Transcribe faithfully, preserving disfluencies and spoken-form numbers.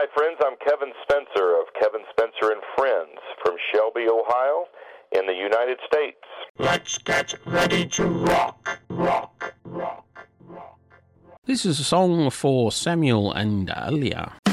Hi, friends. I'm Kevin Spencer of Kevin Spencer and Friends from Shelby, Ohio, in the United States. Let's get ready to rock, rock, rock, rock. This is a song for Samuel and Alia.